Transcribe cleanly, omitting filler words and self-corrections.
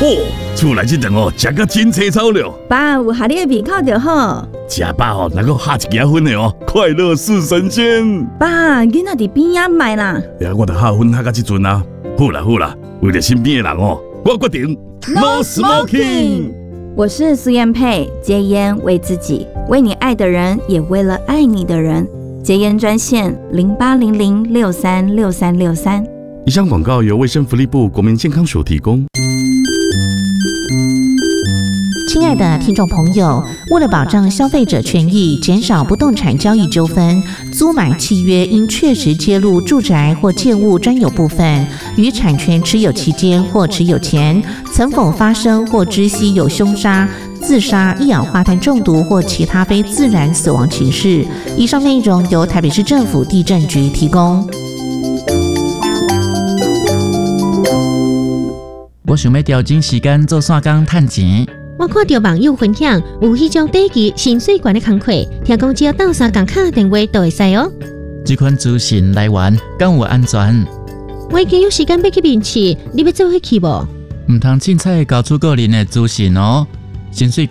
厝内这顿食甲真青草了。 爸，有合你的胃口就好。 食饱能够下一家分的快乐似神仙。 爸，囡仔伫边仔买啦。 我着下分下到这阵啊。好啦，为了身边的人我决定 No Smoking。 我是苏燕佩，戒烟为自己，为你爱的人，也为了爱你的人。戒烟专线0800636363。 以上广告由卫生福利部国民健康署提供。 亲爱的听众朋友，为了保障消费者权益，减少不动产交易纠纷，租买契约应确实揭露住宅或建物专有部分，于产权持有期间或持有前，曾否发生或知悉有凶杀、自杀、一氧化碳中毒或其他非自然死亡情事。以上内容由台北市政府地政局提供。 我想要调整时间做线工赚钱。 我看到网友分享有迄种短期薪水悬的工课，听讲只要斗3工打电话就会使哦。 这款资讯来源敢有安全？ 我已经有时间要去面试，你要做伙去无？ 唔通凊彩交出个人的资讯哦。薪水